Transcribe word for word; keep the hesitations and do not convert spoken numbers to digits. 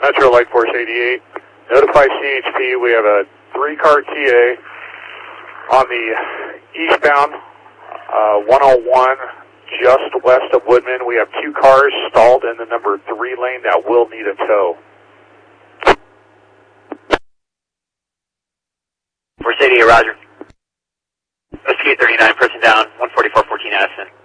Metro Light Force eighty-eight. Notify C H P. We have a three-car T A on the eastbound uh, one oh one just west of Woodman. We have two cars stalled in the number three lane that will need a tow. Force eighty-eight, roger. Rescue thirty-nine, person down, one forty-four fourteen Addison.